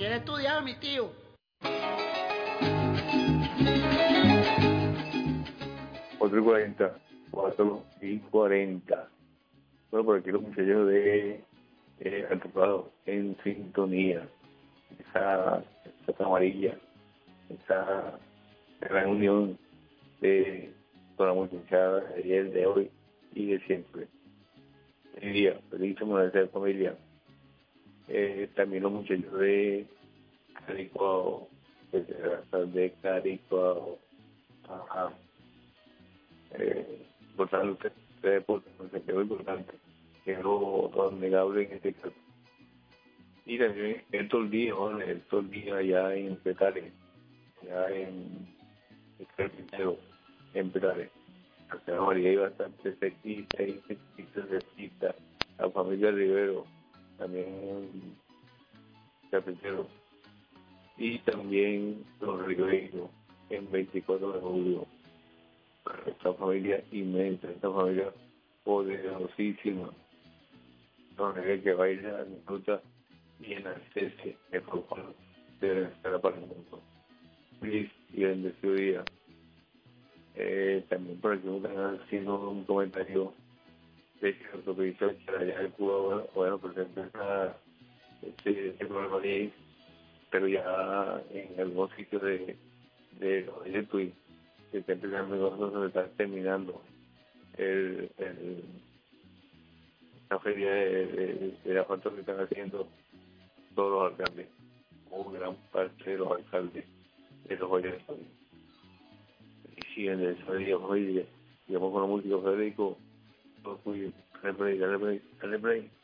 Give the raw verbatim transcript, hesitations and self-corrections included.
quiere estudiar, mi tío. cuatro y cuarenta, cuatro y cuarenta. Bueno, por aquí los muchachos de eh, Antipado en sintonía. Esa, esa amarilla, esa gran unión de con la muchachada de ayer, de hoy y de siempre. Feliz día, feliz semana de familia. Eh, también los muchachos de Caricuao, de de Caricuao, ajá. Eh, importante, ustedes se quedó importante, que es lo, lo negable en este caso. Y también estos días, jóvenes, estos días allá en Petare, allá en el Carpintero, en Petare. La señora María iba bastante cerquita y cerquita, cerquita. La familia Rivero, también en Carpintero. Y también los Ribeiro, en veinticuatro de julio. Esta familia inmensa, esta familia poderosísima, donde que baila, disfruta y enaltece el folclore de Venezuela para el mundo. Feliz y bendecido día. Eh, también por aquí me están haciendo un comentario de que la autopista allá de Cuba, bueno, bueno presenta esta, este, este problema de ahí, pero ya en algunos sitios de, de los de Tui, que está empezando nosotros, se está terminando el, el, la feria de, de, de la foto que están haciendo todos los alcaldes, o gran parte de los alcaldes de los hoyos. Y siguen de esa día hoy, digamos con la música Federico, todo muy, dale play, dale play, dale play.